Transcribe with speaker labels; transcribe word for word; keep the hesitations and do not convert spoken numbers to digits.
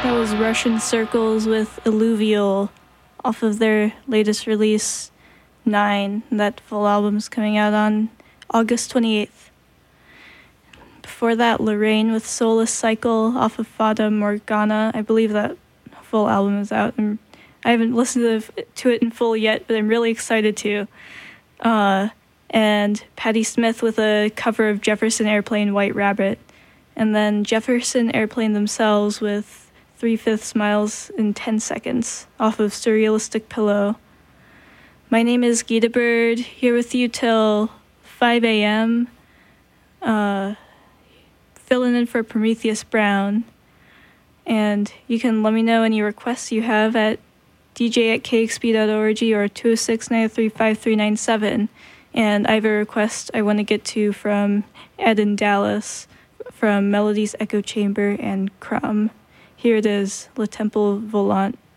Speaker 1: That was Russian Circles with Alluvial off of their latest release, Nine. That full album's coming out on August twenty-eighth. Before that, Lorraine with Soulless Cycle off of Fata Morgana. I believe that full album is out. And I haven't listened to, to it in full yet, but I'm really excited to. Uh, and Patti Smith with a cover of Jefferson Airplane, White Rabbit. And then Jefferson Airplane themselves with Three-Fifths Miles in ten seconds off of Surrealistic Pillow. My name is Gita Bird, here with you till five a.m., uh, filling in for Prometheus Brown. And you can let me know any requests you have at d j at k x p dot org or two oh six, nine oh three, five three nine seven. And I have a request I want to get to from Ed in Dallas, from Melody's Echo Chamber and Crumb. Here it is, Le Temple Volant.